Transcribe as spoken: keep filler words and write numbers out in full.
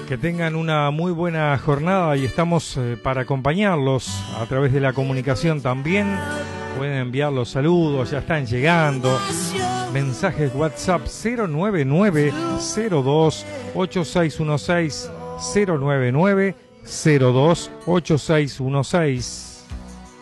Que tengan una muy buena jornada y estamos eh, para acompañarlos a través de la comunicación también. Pueden enviar los saludos, ya están llegando. Mensajes WhatsApp cero nueve nueve cero dos ocho seis uno seis, cero nueve nueve cero dos ocho seis uno seis.